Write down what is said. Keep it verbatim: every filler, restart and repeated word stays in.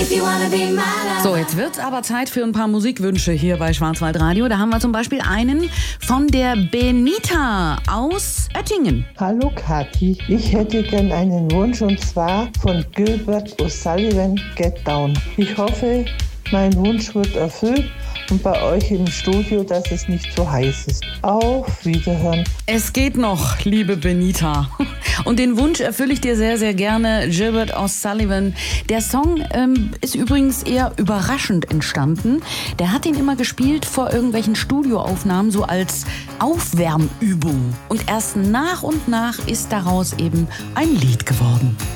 So, jetzt wird aber Zeit für ein paar Musikwünsche hier bei Schwarzwaldradio. Da haben wir zum Beispiel einen von der Benita aus Oettingen. Hallo Kathi, ich hätte gern einen Wunsch und zwar von Gilbert O'Sullivan, Get Down. Ich hoffe, mein Wunsch wird erfüllt und bei euch im Studio, dass es nicht so heiß ist. Auf Wiederhören. Es geht noch, liebe Benita. Und den Wunsch erfülle ich dir sehr, sehr gerne. Gilbert O'Sullivan. Der Song ähm, ist übrigens eher überraschend entstanden. Der hat ihn immer gespielt vor irgendwelchen Studioaufnahmen, so als Aufwärmübung. Und erst nach und nach ist daraus eben ein Lied geworden.